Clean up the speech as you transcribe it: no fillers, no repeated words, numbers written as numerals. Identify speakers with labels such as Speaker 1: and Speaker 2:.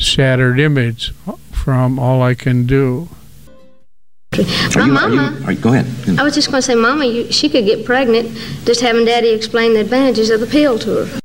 Speaker 1: shattered image from All I Can Do.
Speaker 2: Mama, go ahead.
Speaker 3: I was just going to say, Mama, she could get pregnant just having Daddy explain the advantages of the pill to her.